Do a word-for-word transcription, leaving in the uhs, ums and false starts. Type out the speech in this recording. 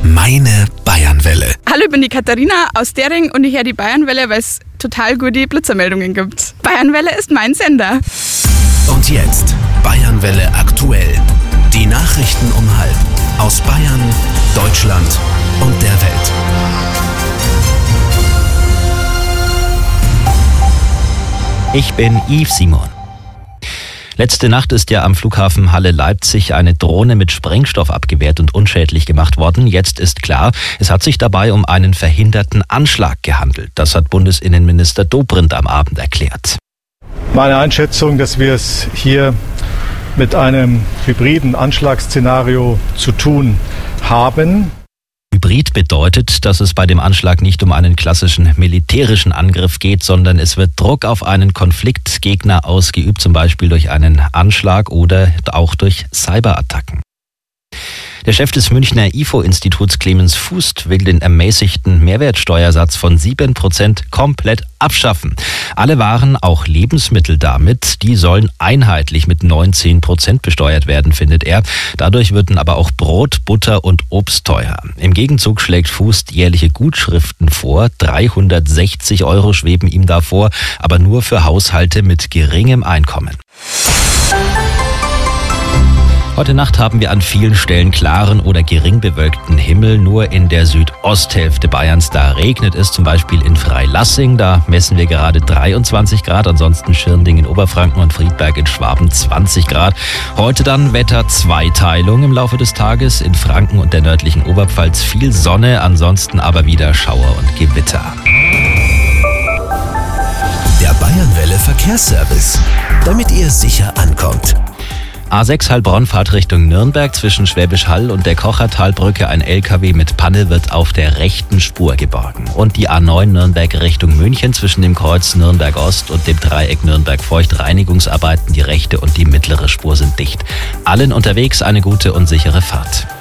Meine Bayernwelle. Hallo, ich bin die Katharina aus Dering und ich höre die Bayernwelle, weil es total gute Blitzermeldungen gibt. Bayernwelle ist mein Sender. Und jetzt Bayernwelle aktuell. Die Nachrichten um halb aus Bayern, Deutschland und der Welt. Ich bin Yves Simon. Letzte Nacht ist ja am Flughafen Halle-Leipzig eine Drohne mit Sprengstoff abgewehrt und unschädlich gemacht worden. Jetzt ist klar, es hat sich dabei um einen verhinderten Anschlag gehandelt. Das hat Bundesinnenminister Dobrindt am Abend erklärt. Meine Einschätzung, dass wir es hier mit einem hybriden Anschlagsszenario zu tun haben. Hybrid bedeutet, dass es bei dem Anschlag nicht um einen klassischen militärischen Angriff geht, sondern es wird Druck auf einen Konfliktgegner ausgeübt, zum Beispiel durch einen Anschlag oder auch durch Cyberattacken. Der Chef des Münchner I F O-Instituts Clemens Fuß will den ermäßigten Mehrwertsteuersatz von sieben Prozent komplett abschaffen. Alle Waren, auch Lebensmittel damit, die sollen einheitlich mit neunzehn Prozent besteuert werden, findet er. Dadurch würden aber auch Brot, Butter und Obst teuer. Im Gegenzug schlägt Fuß jährliche Gutschriften vor. dreihundertsechzig Euro schweben ihm da vor, aber nur für Haushalte mit geringem Einkommen. Heute Nacht haben wir an vielen Stellen klaren oder gering bewölkten Himmel. Nur in der Südosthälfte Bayerns, da regnet es, zum Beispiel in Freilassing. Da messen wir gerade dreiundzwanzig Grad, ansonsten Schirnding in Oberfranken und Friedberg in Schwaben zwanzig Grad. Heute dann Wetter-Zweiteilung im Laufe des Tages. In Franken und der nördlichen Oberpfalz viel Sonne, ansonsten aber wieder Schauer und Gewitter. Der Bayernwelle Verkehrsservice, damit ihr sicher ankommt. A sechs Heilbronn fahrt Richtung Nürnberg. Zwischen Schwäbisch Hall und der Kochertalbrücke ein L K W mit Panne wird auf der rechten Spur geborgen. Und die A neun Nürnberg Richtung München zwischen dem Kreuz Nürnberg Ost und dem Dreieck Nürnberg Feucht Reinigungsarbeiten. Die rechte und die mittlere Spur sind dicht. Allen unterwegs eine gute und sichere Fahrt.